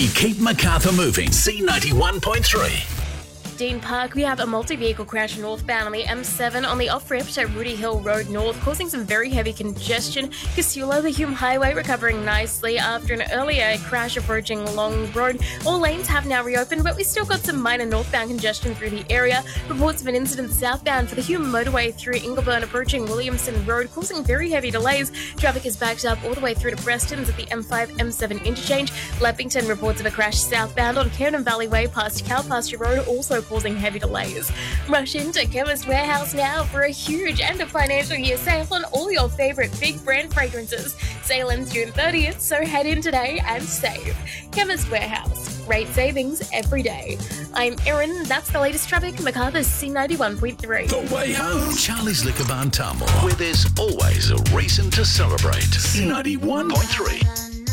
We keep Macarthur moving. C91.3. Dean Park, we have a multi-vehicle crash northbound on the M7 on the off-ramp at Rudy Hill Road North, causing some very heavy congestion. Casula, the Hume Highway, recovering nicely after an earlier crash approaching Long Road. All lanes have now reopened, but we still got some minor northbound congestion through the area. Reports of an incident southbound for the Hume motorway through Ingleburn approaching Williamson Road, causing very heavy delays. Traffic is backed up all the way through to Preston's at the M5-M7 interchange. Leppington reports of a crash southbound on Kiernan Valley Way past Cowpasture Road, also causing heavy delays. Rush into Chemist Warehouse now for a huge end of financial year sale on all your favourite big brand fragrances. Sale ends June 30th, so head in today and save. Chemist Warehouse. Great savings every day. I'm Erin, that's the latest traffic, Macarthur's C91.3. The way home. Charlie's Liquor Barn Tamworth, where there's always a reason to celebrate. C91.3.